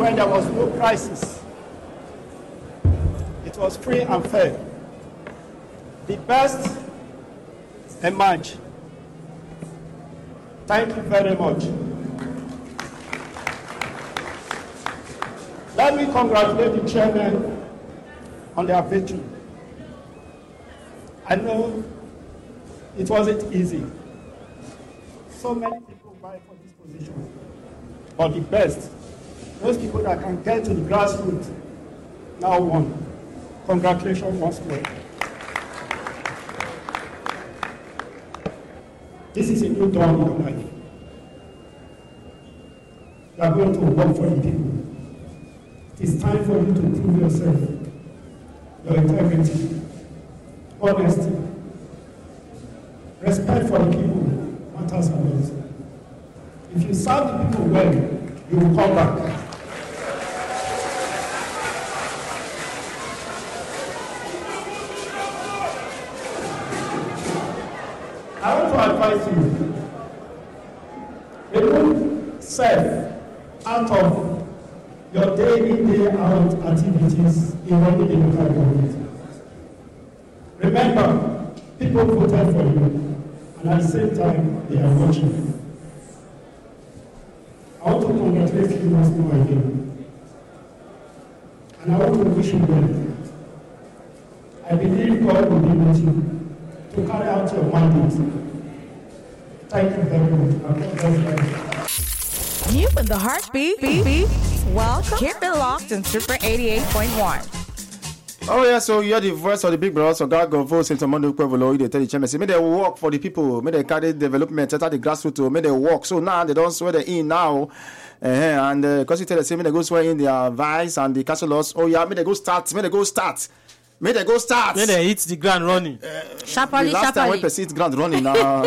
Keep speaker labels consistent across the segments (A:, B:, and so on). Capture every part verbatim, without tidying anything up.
A: when there was no crisis. It was free and fair. The best emerged. Thank you very much. Let me congratulate the chairman on their victory. I know it wasn't easy. So many people vying for this position. But the best, those people that can get to the grassroots, now won. Congratulations once more. This is a new dawn in your life. You are going to work for the people. It is time for you to prove yourself, your integrity, honesty, respect for the people matters a lot. If you serve the people well, you will come back. I want to advise you, remove self out of your day in, day out activities in running the local government. Remember, people voted for you, and at the same time, they are watching you. I want to congratulate you once more again. And I want to wish you well. I believe God will be with you to carry out your mandate. Thank you very much.
B: You in the heartbeat. Beep, beep. Welcome. Keep it locked in Super eighty-eight point one.
C: Oh yeah, so you're the voice of the big brother, so God go vote into Mondo Pueblo, they tell the chairman, say, may they work for the people, may they carry development, enter the grassroots, may they work. So now they don't swear they in now. Uh, and because uh, you tell the same, may they go swear in their vice and the councillors. Oh yeah, may they go start, may they go start. May they go start.
D: May they hit the ground running.
B: Uh, sharply,
C: the last
B: sharply.
C: time when person hit ground running, now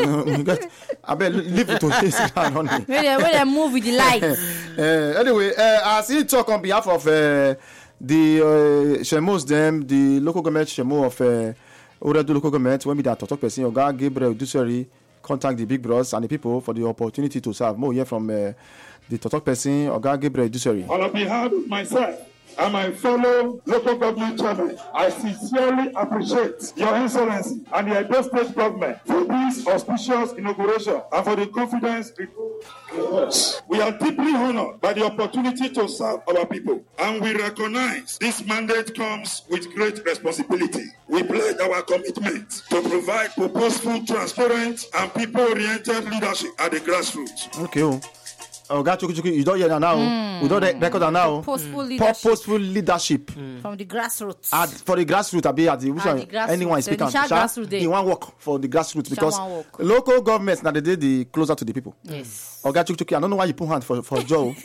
C: I bet leave it to hit ground running.
B: May they, may they move with the light.
C: uh, anyway, uh, as he talk on behalf of uh, the uh, Shemos, them, the local government Shemo of uh, Oredu local government, when we that talk person, Oga Gabriel Duseri contact the big bros and the people for the opportunity to serve. More here from uh, the talk person, Oga Gabriel Duseri.
E: On behalf of myself and my fellow local government chairman, I sincerely appreciate Your Excellency and the Edo State government for this auspicious inauguration and for the confidence reposed in us. We are deeply honored by the opportunity to serve our people, and we recognize this mandate comes with great responsibility. We pledge our commitment to provide purposeful, transparent, and people-oriented leadership at the grassroots.
C: Okay. Oh. Oh, God, you don't hear that now. Mm. We don't record that now.
B: Purposeful leadership.
C: Purposeful leadership.
B: Mm. From the grassroots.
C: At, for the grassroots, I'll be at the, which one,
B: the
C: anyone is speaking. He want work for the grassroots because local governments now they did the closer to the people.
B: Yes.
C: Oh, God, I don't know why you put hand for for Joe.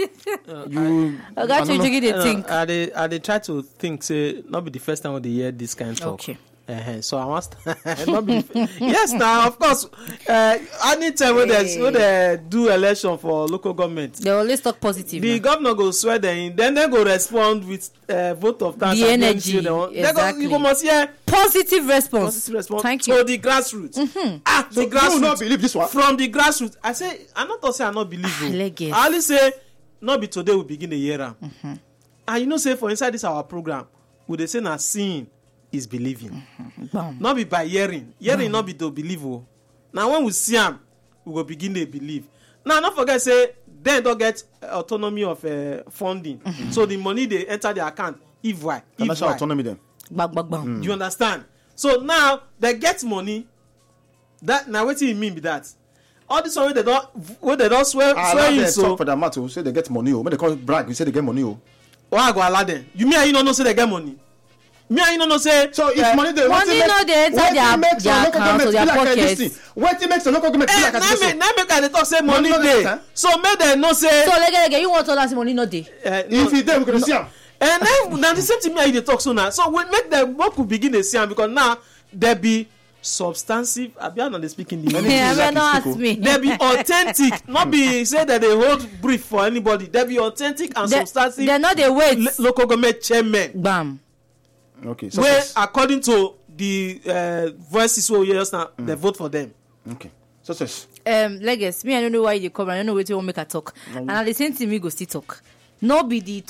C: You.
B: Oh, God, you they think.
D: I they, I they try to think. Say, not be the first time they hear this kind of talk.
B: Okay.
D: Uh-huh. So I must not be yes now of course uh, anytime when they when they do election for local government
B: they always talk positive.
D: The now. Governor go swear them in, then they go respond with uh, vote of thanks.
B: The energy
D: they want.
B: exactly.
D: They go, you must hear
B: positive response.
D: Positive response.
B: Thank you.
D: So the grassroots.
B: Mm-hmm.
D: Ah,
C: so
D: the grassroots.
C: You not believe this one
D: from the grassroots. I say I'm not to say I not believe you. I only say not be today we begin the year. Mm-hmm. And you know say for inside this our program, we they say na seeing is believing. Mm-hmm. Not be by hearing. Hearing mm-hmm. not be to believe. Oh. Now when we see them, we will begin to believe. Now not forget say they don't get autonomy of uh, funding. Mm-hmm. So the money they enter their account. If why? If
C: Financial
D: why?
C: autonomy then.
B: Bang, bang, bang.
D: Mm. Do you understand? So now they get money. That now what do you mean by that? All this one they don't where they don't swear
C: ah,
D: swear in
C: so for the matter say they get money. Oh, when they call brag, you say they get money. Oh,
D: why go allow them? You mean you don't know say they get money? Me and you know say
C: so if uh, money they
B: money no dey enter their their account or their pocket.
C: What makes the local government feel like
D: this? Now make I dey talk say money dey. So make dem know say.
B: So lege lege you want to say money no dey.
C: If e dey we go see am.
D: And then na the same thing me and you dey talk so now. So we make them work could begin dey see am because now there be substantive. Abi I no dey speak in the
B: English. Yeah, no ask me.
D: There be authentic. Not be say that they hold brief for anybody. There be authentic and substantive.
B: They no dey wait.
D: Local government chairman.
B: Bam.
C: Okay.
D: So where according to the uh, voices we hear now, mm. they vote for them.
C: Okay. Success.
B: Um, Legacy, me I don't know why you come. I don't know what you want make a talk. Mm. And at the same time, me go still talk. No be the